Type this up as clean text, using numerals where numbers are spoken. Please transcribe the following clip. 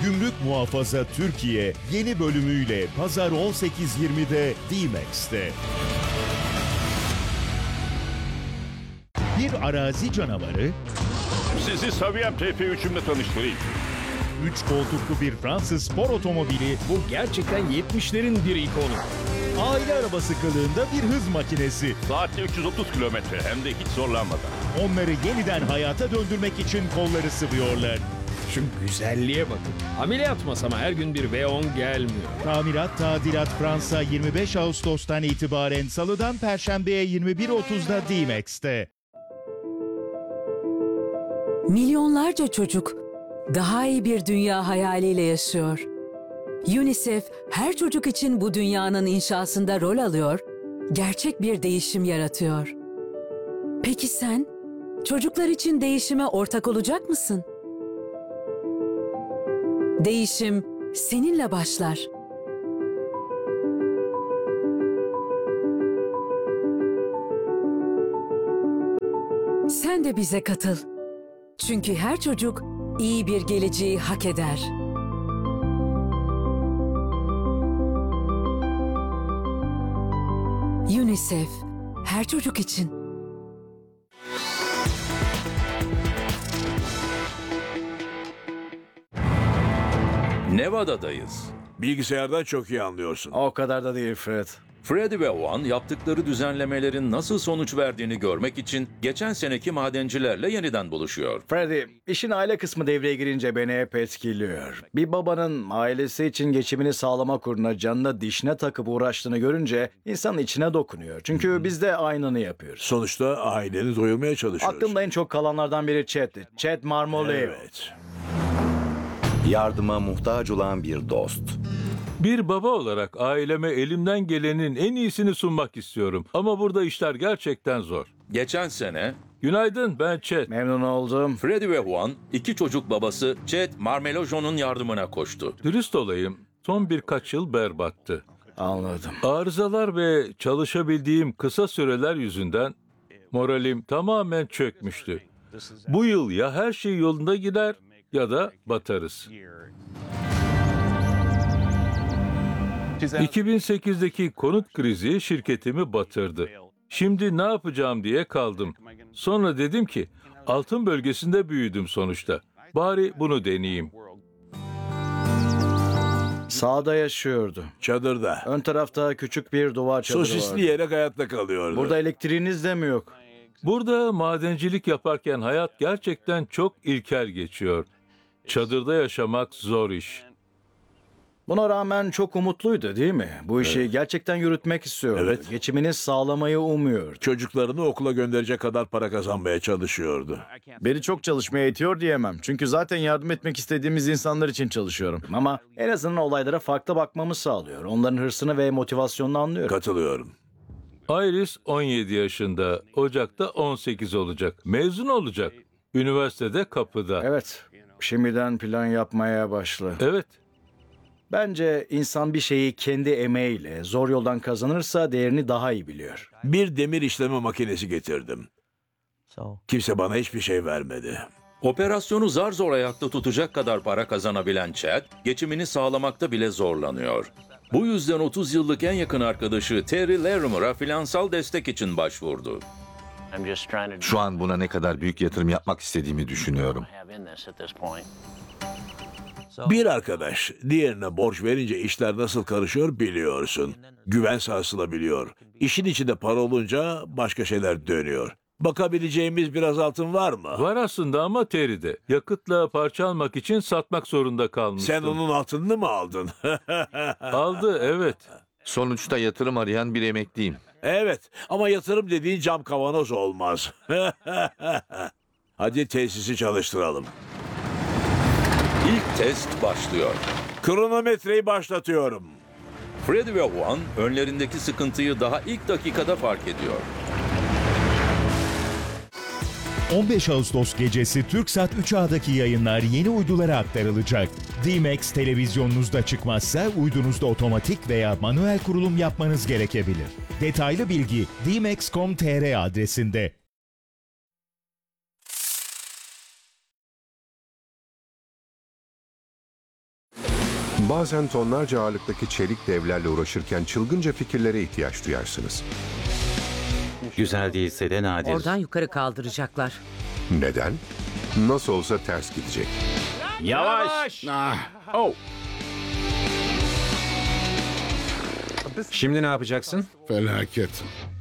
Gümrük Muhafaza Türkiye yeni bölümüyle Pazar 18.20'de D-Max'te. Bir arazi canavarı, Sizi Saviyem TP3'ümle tanıştırayım. 3 koltuklu bir Fransız spor otomobili, Bu gerçekten 70'lerin bir ikonu. aile arabası kılığında bir hız makinesi. Saatte 330 kilometre hem de hiç zorlanmadan. Onları yeniden hayata döndürmek için kolları sıvıyorlar. Şu güzelliğe bakın. Ameliyat masama her gün bir V10 gelmiyor. Tamirat Tadilat Fransa 25 Ağustos'tan itibaren Salı'dan Perşembe'ye 21.30'da D-Max'te. Milyonlarca çocuk daha iyi bir dünya hayaliyle yaşıyor. UNICEF her çocuk için bu dünyanın inşasında rol alıyor, gerçek bir değişim yaratıyor. Peki sen, çocuklar için değişime ortak olacak mısın? Değişim seninle başlar. Sen de bize katıl. Çünkü her çocuk iyi bir geleceği hak eder. UNICEF, her çocuk için. Nevada'dayız. Bilgisayardan çok iyi anlıyorsun. O kadar da değil Fred. Freddy ve Juan yaptıkları düzenlemelerin nasıl sonuç verdiğini görmek için geçen seneki madencilerle yeniden buluşuyor. Freddy, işin aile kısmı devreye girince beni hep etkiliyor. Bir babanın ailesi için geçimini sağlamak uğruna canına dişine takıp uğraştığını görünce insanın içine dokunuyor. Çünkü biz de aynını yapıyoruz. Sonuçta aileni doyurmaya çalışıyoruz. Aklımda en çok kalanlardan biri Chet'ti. Chet Marmolev. Evet. Yardıma muhtaç olan bir dost. Bir baba olarak aileme elimden gelenin en iyisini sunmak istiyorum. Ama burada işler gerçekten zor. Geçen sene Günaydın, ben Chet. Memnun oldum. Freddy ve Juan, iki çocuk babası Chet Marmelojon'un yardımına koştu. Dürüst olayım, son birkaç yıl berbattı. Anladım. Arızalar ve çalışabildiğim kısa süreler yüzünden moralim tamamen çökmüştü. Bu yıl ya her şey yolunda gider ya da batarız. 2008'deki konut krizi şirketimi batırdı. Şimdi ne yapacağım diye kaldım. Sonra dedim ki, altın bölgesinde büyüdüm sonuçta. Bari bunu deneyeyim. Sağda yaşıyordu. Çadırda. Ön tarafta küçük bir duvar çadırı Sosisli vardı. yiyerek hayatta kalıyordu. Burada elektriğiniz de mi yok? Burada madencilik yaparken hayat gerçekten çok ilkel geçiyor. Çadırda yaşamak zor iş. Buna rağmen çok umutluydu değil mi? Bu işi gerçekten yürütmek istiyordu. Evet. Geçimini sağlamayı umuyor. Çocuklarını okula gönderecek kadar para kazanmaya çalışıyordu. Beni çok çalışmaya itiyor diyemem. Çünkü zaten yardım etmek istediğimiz insanlar için çalışıyorum. Ama en azından olaylara farklı bakmamı sağlıyor. Onların hırsını ve motivasyonunu anlıyorum. Katılıyorum. Iris 17 yaşında, Ocak'ta 18 olacak. Mezun olacak. Üniversitede kapıda. Evet, şimdiden plan yapmaya başla. Evet. Bence insan bir şeyi kendi emeğiyle zor yoldan kazanırsa değerini daha iyi biliyor. Bir demir işleme makinesi getirdim. Kimse bana hiçbir şey vermedi. Operasyonu zar zor ayakta tutacak kadar para kazanabilen Chet, geçimini sağlamakta bile zorlanıyor. Bu yüzden 30 yıllık en yakın arkadaşı Terry Larimer'a finansal destek için başvurdu. Şu an buna ne kadar büyük yatırım yapmak istediğimi düşünüyorum. Bir arkadaş diğerine borç verince işler nasıl karışıyor biliyorsun. Güven sarsılabiliyor. İşin içinde para olunca başka şeyler dönüyor. Bakabileceğimiz biraz altın var mı? Var aslında ama Terry'de. Yakıtla parça almak için satmak zorunda kalmıştım. Sen onun altınını mı aldın? Aldı, evet. Sonuçta yatırım arayan bir emekliyim. Evet ama yatırım dediğin cam kavanoz olmaz. Hadi tesisi çalıştıralım. İlk test başlıyor. Kronometreyi başlatıyorum. Freddy ve Juan önlerindeki sıkıntıyı daha ilk dakikada fark ediyor. 15 Ağustos gecesi Türksat 3A'daki yayınlar yeni uydulara aktarılacak. D-Max televizyonunuzda çıkmazsa uydunuzda otomatik veya manuel kurulum yapmanız gerekebilir. Detaylı bilgi dmax.com.tr adresinde. Bazen tonlarca ağırlıktaki çelik devlerle uğraşırken çılgınca fikirlere ihtiyaç duyarsınız. Güzel değilse de nadir. Oradan yukarı kaldıracaklar. Neden? Nasıl olsa ters gidecek. Yavaş! Oh. Şimdi ne yapacaksın? Felaket.